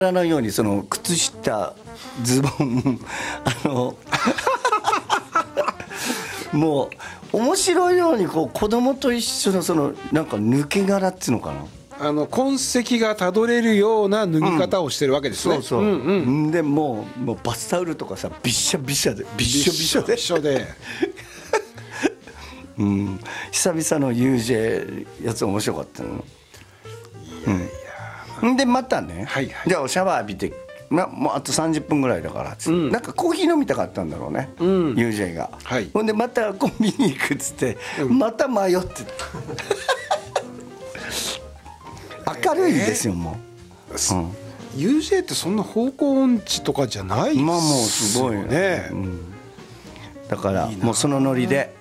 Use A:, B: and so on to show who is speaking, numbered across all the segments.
A: のようにその靴下ズボンもう面白いようにこう子供と一緒のそのなんか抜け殻っていうのかな、
B: 痕跡がたどれるような脱ぎ方をしてるわけですね。
A: そうそう、でもうバスタオルとかさびっしゃびしゃでびっしょびしょで久々の UJ やつ面白かったの。でまたね、じゃあシャワー浴びて、もうあと30分ぐらいだからなんかコーヒー飲みたかったんだろうね、UJ が。ほんでまたコンビニ行くっつって、また迷って明るいですよもう。
B: UJ ってそんな方向音痴とかじゃないですよね。
A: もうすごいね、だからもうそのノリで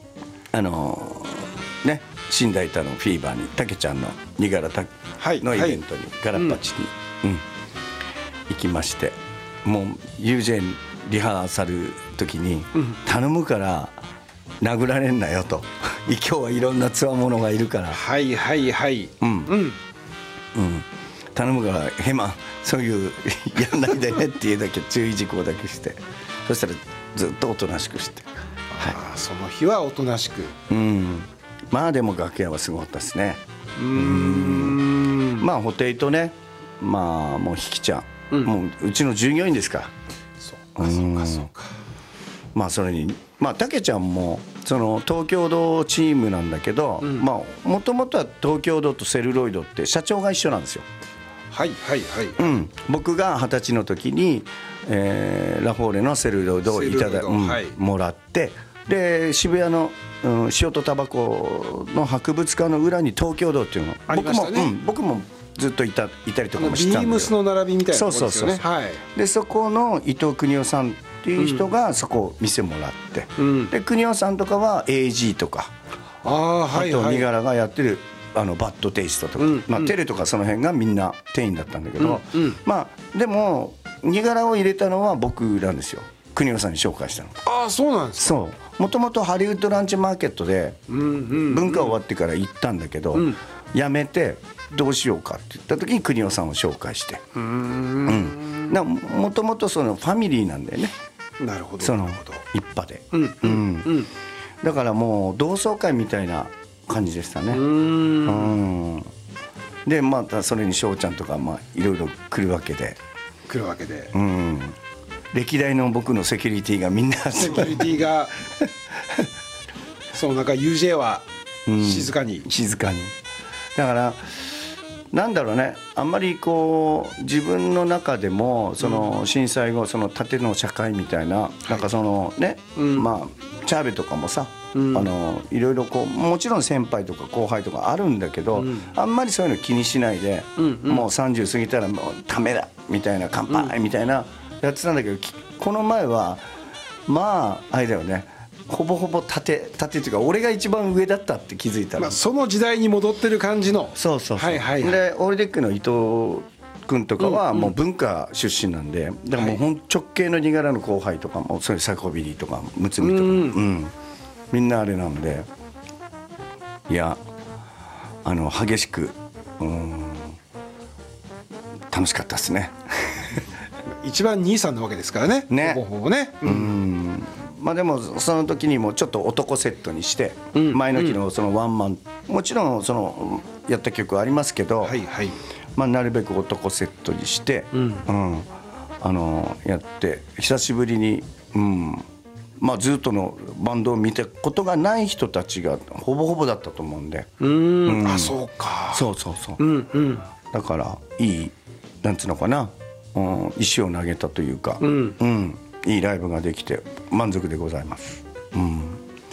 A: ね、新大田のフィーバーにたけちゃんの身柄のイベントにガラッパチに行きまして、もう UJ リハーサル時に頼むから殴られんなよと今日はいろんなつわものがいるから頼むからヘマそういうやんないでねっていうだけ注意事項だけして、そしたらずっとおとなしくして、
B: その日はおとなしく、
A: まあでも楽屋はすごかったですね。まあ布袋とね、まあもうひきちゃん、もううちの従業員ですから。そうか。まあそれにまあたけちゃんもその東京堂チームなんだけど、まあもともとは東京堂とセルロイドって社長が一緒なんですよ。僕が20歳の時に、ラフォーレのセルロイドをもらって、で渋谷の塩とタバコの博物館の裏に東京堂っていうの
B: ありましたね。
A: 僕もずっといたりとかもしてたんだけど、
B: ビームスの並びみたいなところですよね。
A: でそこの伊藤邦夫さんっていう人がそこ店もらって、で邦夫さんとかは AG とか、あと身柄がやってるバッドテイストとか、テレとかその辺がみんな店員だったんだけど、まあでも身柄を入れたのは僕なんですよ、邦夫さんに紹介したの。
B: ああそうなんですか。
A: そう、もともとハリウッドランチマーケットで文化終わってから行ったんだけど、辞めてどうしようかって言った時に邦夫さんを紹介して、もともとそのファミリーなんだよね。
B: なるほど。
A: その一派で、だからもう同窓会みたいな感じでしたね。でまたそれに翔ちゃんとかいろいろ来るわけで、歴代の僕のセキュリティがみんな
B: セキュリティがその中 UJ は静かに、
A: だからなんだろうね、あんまりこう自分の中でもその震災後その縦の社会みたいな、なんかそのね、まあチャーベとかもさ、いろいろこうもちろん先輩とか後輩とかあるんだけど、あんまりそういうの気にしないで、もう30過ぎたらもうダメだみたいな、乾杯みたいなやってたんだけど、この前はまああれだよね、ほぼほぼ縦っていうか俺が一番上だったって気づいたら、
B: その時代に戻ってる感じの。
A: でオールデックの伊藤君とかはもう文化出身なんで、だからもう直系の荷柄の後輩とかもそういうサコビリとかむつみとか、みんなあれなんで、いや激しく楽しかったですね。
B: 一番兄さんなわけですからね、ほぼほぼね。
A: まあでもその時にもちょっと男セットにして、前の日のそのワンマン、もちろんそのやった曲ありますけど、まあなるべく男セットにして、やって久しぶりに、まあずっとのバンドを見たことがない人たちがほぼほぼだったと思うんで、
B: そうか、
A: そうだからいいなんつうのかな、石を投げたというか、いいライブができて満足でございます。そうね、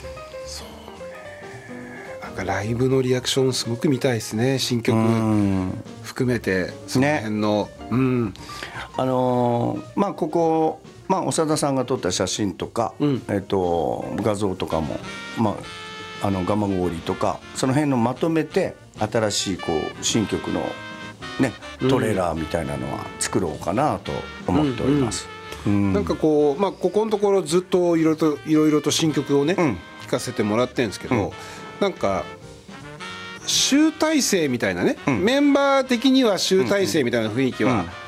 B: なんかライブのリアクションすごく見たいですね、新曲含めてその辺の、
A: まあここ、まあ長田さんが撮った写真とか、画像とかも、まあガマゴーリとかその辺のまとめて新しいこう新曲のねトレーラーみたいなのは作ろうかなと思っております。
B: なんかこう、ここのところずっといろいろと新曲をね、聴かせてもらってるんですけど、なんか集大成みたいなね、メンバー的には集大成みたいな雰囲気は